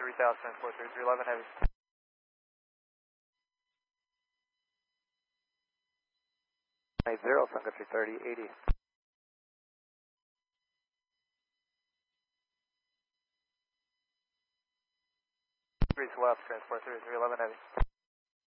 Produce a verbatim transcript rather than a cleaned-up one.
three thousand, transport three three eleven, heavy. eight zero, Sun Country thirty, eighty. Degrees left, transport three three eleven, heavy.